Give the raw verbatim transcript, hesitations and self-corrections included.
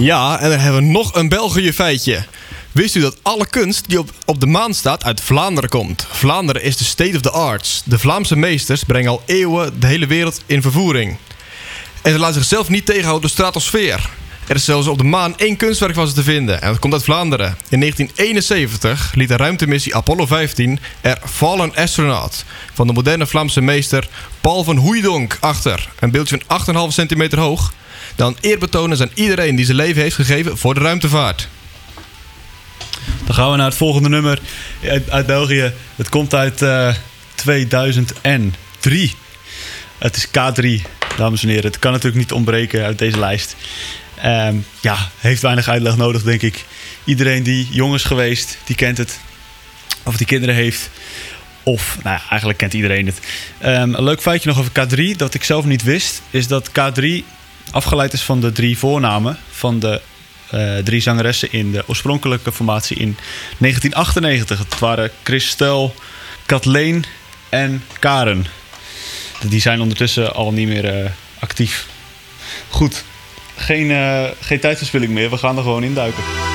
Ja, en dan hebben we nog een België feitje. Wist u dat alle kunst die op, op de maan staat uit Vlaanderen komt? Vlaanderen is de state of the arts. De Vlaamse meesters brengen al eeuwen de hele wereld in vervoering. En ze laten zichzelf niet tegenhouden door stratosfeer. Er is zelfs op de maan één kunstwerk van ze te vinden. En dat komt uit Vlaanderen. In negentien eenenzeventig liet de ruimtemissie Apollo vijftien er Fallen Astronaut van de moderne Vlaamse meester Paul van Hooijdonk achter. Een beeldje van acht komma vijf centimeter hoog. Dan eerbetonen aan iedereen die zijn leven heeft gegeven voor de ruimtevaart. Dan gaan we naar het volgende nummer uit, uit België. Het komt uit uh, tweeduizend drie. Het is K drie, dames en heren. Het kan natuurlijk niet ontbreken uit deze lijst. Um, ja, heeft weinig uitleg nodig, denk ik. Iedereen die jong is geweest, die kent het. Of die kinderen heeft. Of, nou ja, eigenlijk kent iedereen het. Um, een leuk feitje nog over K drie, dat ik zelf niet wist, is dat K drie afgeleid is van de drie voornamen van de uh, drie zangeressen in de oorspronkelijke formatie in negentien achtennegentig. Het waren Christel, Kathleen en Karen. Die zijn ondertussen al niet meer uh, actief. Goed, geen, uh, geen tijdverspilling meer. We gaan er gewoon induiken.